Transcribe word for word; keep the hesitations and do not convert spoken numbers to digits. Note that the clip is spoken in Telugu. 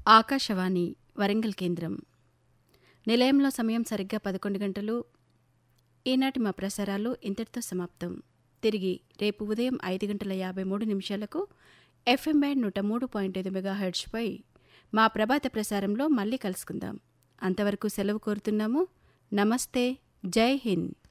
ఆకాశవాణి వరంగల్ కేంద్రం. నిలయంలో సమయం సరిగ్గా పదకొండు గంటలు. ఈనాటి మా ప్రసారాలు ఇంతటితో సమాప్తం. తిరిగి రేపు ఉదయం ఐదు గంటల యాభై మూడు నిమిషాలకు ఎఫ్ఎం బ్యాండ్ నూట మూడు పాయింట్ ఐదు మెగాహెర్ట్జ్పై మా ప్రభాత ప్రసారంలో మళ్ళీ కలుసుకుందాం. అంతవరకు సెలవు కోరుతున్నాము. నమస్తే. జై హింద్.